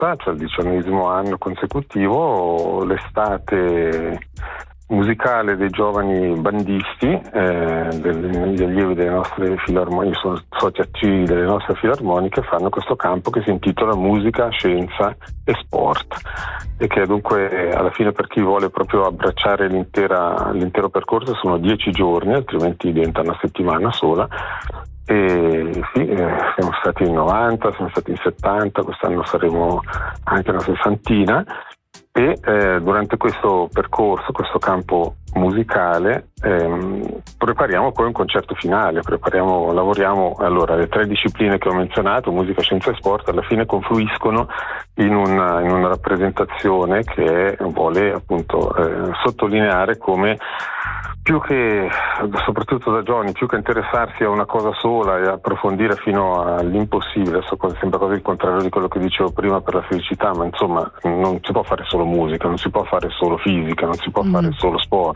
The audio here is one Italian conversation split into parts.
volta, cioè il 19° anno consecutivo, l'estate musicale dei giovani bandisti, degli allievi delle nostre filarmoniche, sono soci attivi delle nostre filarmoniche, fanno questo campo che si intitola Musica, Scienza e Sport, e che dunque alla fine, per chi vuole proprio abbracciare l'intero percorso, sono 10 giorni, altrimenti diventa una settimana sola. E sì, siamo stati in 90, siamo stati in 70, quest'anno saremo anche una sessantina. E durante questo percorso, questo campo musicale, prepariamo poi un concerto finale, lavoriamo. Allora, le 3 discipline che ho menzionato, musica, scienza e sport, alla fine confluiscono in una rappresentazione che vuole appunto sottolineare come, più che, soprattutto da giovani, più che interessarsi a una cosa sola e approfondire fino all'impossibile, sembra quasi il contrario di quello che dicevo prima per la felicità, ma insomma non si può fare solo musica, non si può fare solo fisica, non si può fare solo sport.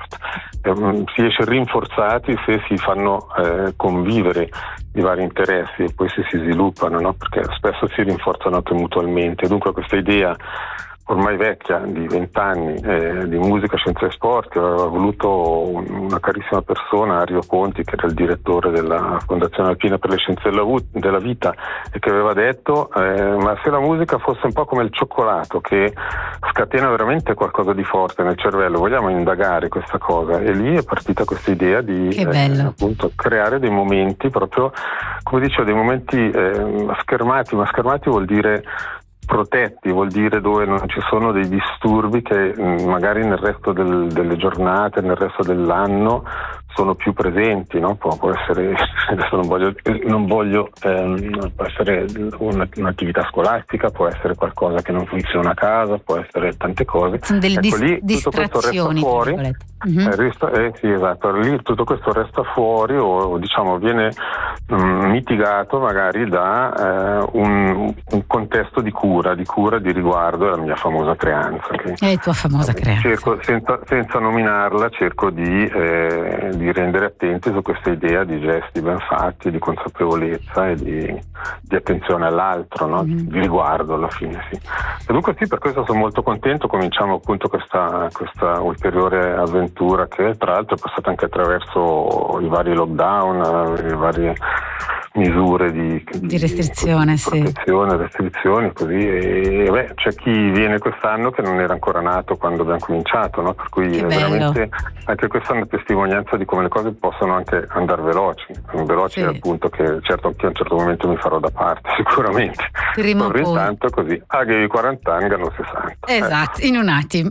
Si esce rinforzati se si fanno convivere i vari interessi e poi se si sviluppano, no? Perché spesso si rinforzano anche mutualmente. Dunque questa idea ormai vecchia, di 20 anni, di musica, scienza e sport, che aveva voluto una carissima persona, Ario Conti, che era il direttore della Fondazione Alpina per le Scienze della Vita, e che aveva detto ma se la musica fosse un po' come il cioccolato, che scatena veramente qualcosa di forte nel cervello, vogliamo indagare questa cosa? E lì è partita questa idea di appunto creare dei momenti, proprio come dicevo, dei momenti schermati, ma schermati vuol dire protetti, vuol dire dove non ci sono dei disturbi che magari nel resto delle giornate, nel resto dell'anno sono più presenti, no? Può essere, adesso non voglio può essere un'attività scolastica, può essere qualcosa che non funziona a casa, può essere tante cose. Sono delle distrazioni, tutto questo resta fuori. Sì, esatto, lì tutto questo resta fuori o diciamo viene mitigato magari da un contesto di cura, di riguardo alla mia famosa creanza. È tua famosa creanza. Cerco, senza nominarla, cerco di rendere attenti su questa idea di gesti ben fatti, di consapevolezza e di attenzione all'altro, no? Di riguardo alla fine, sì. E dunque sì, per questo sono molto contento. Cominciamo appunto questa ulteriore avventura, che tra l'altro è passata anche attraverso i vari lockdown, le varie misure di restrizione, protezione, restrizioni, così. E c'è chi viene quest'anno che non era ancora nato quando abbiamo cominciato, no? Per cui veramente anche questa è una testimonianza di come le cose possono anche andare veloci sì. Al punto che certo anche a un certo momento mi farò da parte sicuramente. Prima o poi. Intanto così che 40 anni hanno 60. Esatto, in un attimo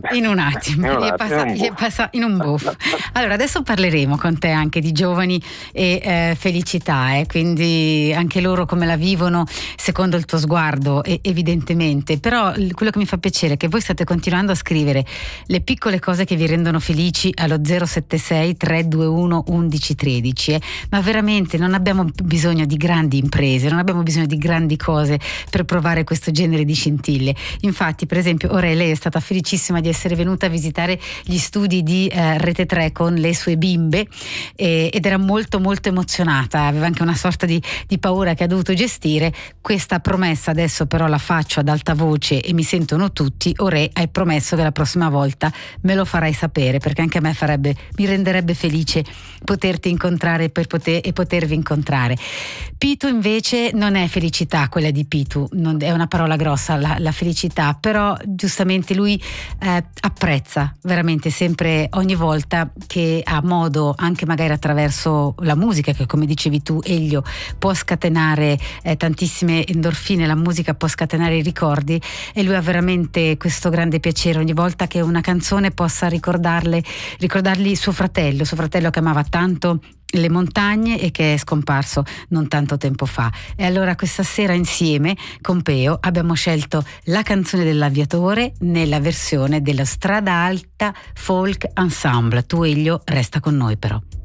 gli passa in un buffo. Allora adesso parleremo con te anche di giovani e felicità, quindi anche loro come la vivono secondo il tuo sguardo, evidentemente. Però quello che mi fa piacere è che voi state continuando a scrivere le piccole cose che vi rendono felici allo 076 321 1113, ma veramente non abbiamo bisogno di grandi imprese, non abbiamo bisogno di grandi cose per provare questo genere di scintille. Infatti, per esempio, lei è stata felicissima di essere venuta a visitare gli studi di Rete 3 con le sue bimbe ed era molto molto emozionata, aveva anche una sorta di paura che ha dovuto gestire. Questa promessa adesso però la faccio ad alta voce e mi sentono tutti. Hai promesso che la prossima volta me lo farai sapere, perché anche a me mi renderebbe felice poterti incontrare e potervi incontrare. Pitu invece non è felicità quella di Pitu, è una parola grossa la felicità, però giustamente lui apprezza veramente sempre, ogni volta che ha modo, anche magari attraverso la musica, che come dicevi tu Elio può scatenare tantissime endorfine, la musica può scatenare i ricordi, e lui ha veramente questo grande piacere ogni volta che una canzone possa ricordargli suo fratello che amava tanto le montagne e che è scomparso non tanto tempo fa. E allora questa sera insieme con Peo abbiamo scelto la canzone dell'Aviatore nella versione della Strada Alta Folk Ensemble. Tu Elio resta con noi però.